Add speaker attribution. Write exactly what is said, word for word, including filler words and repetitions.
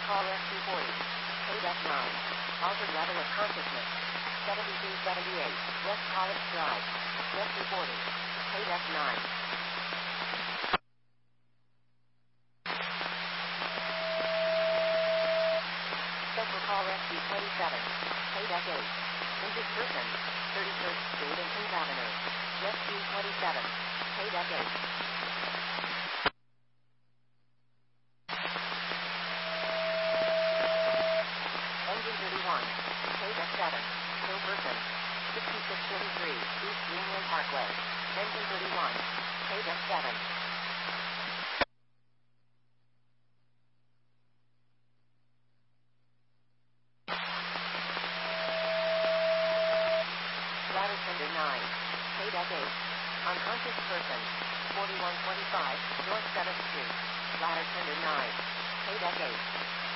Speaker 1: call rescue forty. Paydeck nine. Altered level of consciousness. seventy-two seventy-eight. West College Drive. Rescue forty. Paydeck nine. Special call rescue twenty-seven. Paydeck eight. Injured person. thirty-first Street and Kings Avenue. Rescue twenty-seven. Paydeck eight. Engine thirty-one. Paydeck seven. Kill person. sixty-six thirty-three East Greenway Parkway. Engine thirty-one. Paydeck seven. Ladder tender nine. Paydeck eight. Unconscious person. forty-one twenty-five North seventh Street. Ladder tender nine. Paydeck eight.